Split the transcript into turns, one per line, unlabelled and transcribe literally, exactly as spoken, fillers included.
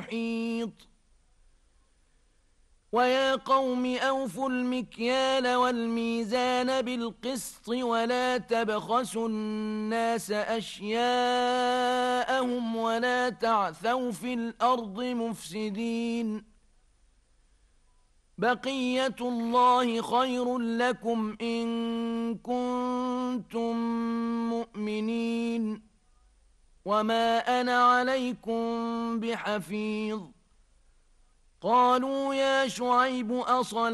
محيط ويا قوم أوفوا المكيال والميزان بالقسط ولا تبخسوا الناس أشياءهم ولا تعثوا في الأرض مفسدين بقية الله خير لكم إن كنتم مؤمنين وما أنا عليكم بحفيظ قالوا يا شعيب أصلي